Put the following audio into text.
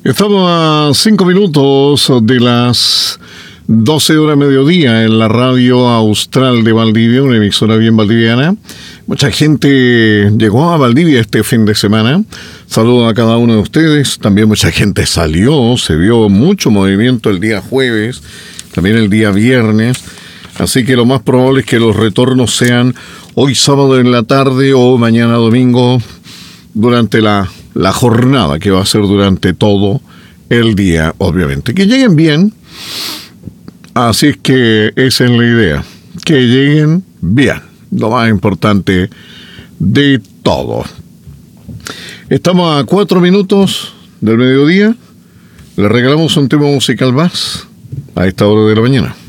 Estamos a 5 minutos de las 12 horas mediodía en la radio austral de Valdivia, una emisora bien valdiviana. Mucha gente llegó a Valdivia este fin de semana. Saludos a cada uno de ustedes. También mucha gente salió, se vio mucho movimiento el día jueves, también el día viernes. Así que lo más probable es que los retornos sean hoy sábado en la tarde o mañana domingo durante la jornada, que va a ser durante todo el día, obviamente. Que lleguen bien. Así es que esa es la idea, que lleguen bien, lo más importante de todo. Estamos a 4 minutos del mediodía. Le regalamos un tema musical más a esta hora de la mañana.